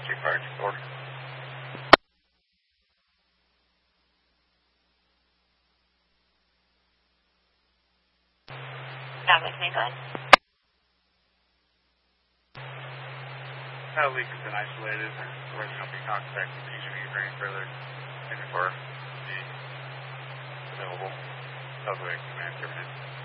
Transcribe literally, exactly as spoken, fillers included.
two fire four. That was me, go ahead. That leak has been isolated. We're going to be contacting P G V for any further inventory to be available. Subway command terminated.